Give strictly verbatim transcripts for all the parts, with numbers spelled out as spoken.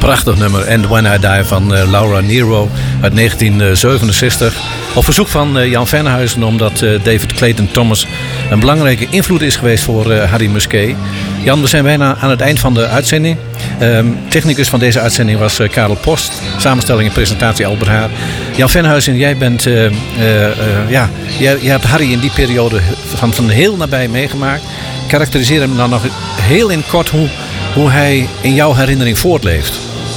Prachtig nummer. And When I Die van uh, Laura Nyro uit negentien zevenenzestig. Op verzoek van uh, Jan Venhuizen, omdat uh, David Clayton Thomas een belangrijke invloed is geweest voor uh, Harry Musquet. Jan, we zijn bijna aan het eind van de uitzending. Um, technicus van deze uitzending was uh, Karel Post. Samenstelling en presentatie Albert Haar. Jan Venhuizen, jij bent, uh, uh, uh, ja, jij, jij hebt Harry in die periode van, van heel nabij meegemaakt. Karakteriseer hem dan nog heel in kort hoe, hoe hij in jouw herinnering voortleeft.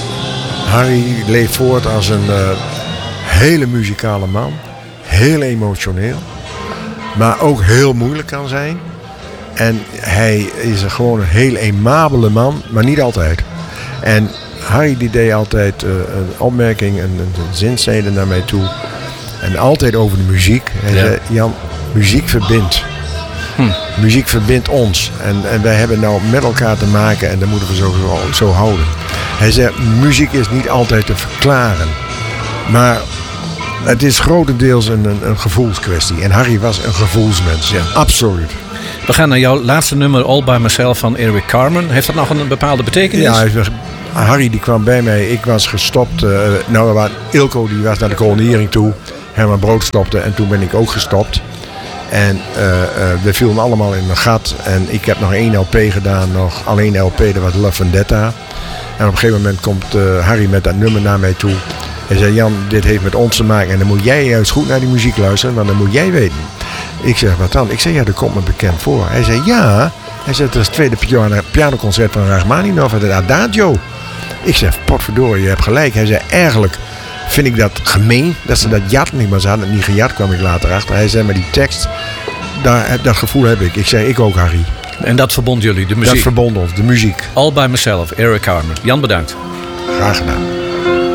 Harry leeft voort als een uh, hele muzikale man. Heel emotioneel. Maar ook heel moeilijk kan zijn. En hij is gewoon een heel aimabele man, maar niet altijd. En Harry die deed altijd uh, een opmerking, een, een zinsnede naar mij toe. En altijd over de muziek. Hij ja. zei, Jan, muziek verbindt. Hm. Muziek verbindt ons. En, en wij hebben nou met elkaar te maken en dat moeten we zo, zo houden. Hij zei, muziek is niet altijd te verklaren. Maar het is grotendeels een, een, een gevoelskwestie. En Harry was een gevoelsmens. Ja. Absoluut. We gaan naar jouw laatste nummer, All By Myself van Eric Carmen. Heeft dat nog een bepaalde betekenis? Ja, Harry die kwam bij mij. Ik was gestopt. Uh, nou, Ilko die was naar de koloniering toe. Herman Brood stopte en toen ben ik ook gestopt. En uh, uh, we vielen allemaal in een gat. En ik heb nog één L P gedaan. Nog alleen L P, dat was Love Vendetta. En op een gegeven moment komt uh, Harry met dat nummer naar mij toe. Hij zei, Jan, dit heeft met ons te maken. En dan moet jij juist goed naar die muziek luisteren. Want dan moet jij weten. Ik zeg, wat dan? Ik zeg, ja, dat komt me bekend voor. Hij zei, ja. Hij zei, dat is het tweede piano, pianoconcert van Rachmaninov. Het Adagio. Ik zeg, potverdorie, je hebt gelijk. Hij zei, eigenlijk vind ik dat gemeen. Dat ze dat jat niet, maar ze hadden het niet gejat, kwam ik later achter. Hij zei, maar die tekst, daar, dat gevoel heb ik. Ik zei, ik ook, Harry. En dat verbond jullie, de muziek? Dat verbond ons, de muziek. All By Myself, Eric Carmen. Jan, bedankt. Graag gedaan.